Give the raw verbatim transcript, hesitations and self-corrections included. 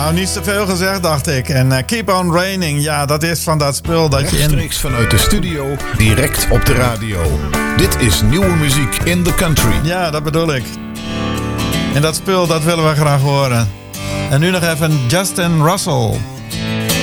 Nou, niet zoveel gezegd, dacht ik. En uh, Keep on Raining, ja, dat is van dat spul dat je in... Rechtstreeks vanuit de studio, direct op de radio. Dit is nieuwe muziek in the country. Ja, dat bedoel ik. En dat spul, dat willen we graag horen. En nu nog even Justin Russell.